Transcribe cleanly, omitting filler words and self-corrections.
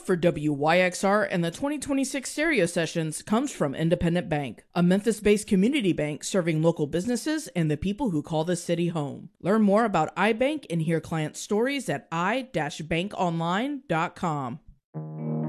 for WYXR and the 2026 stereo sessions comes from Independent Bank, a Memphis-based community bank serving local businesses and the people who call the city home. Learn more about iBank and hear client stories at i-bankonline.com.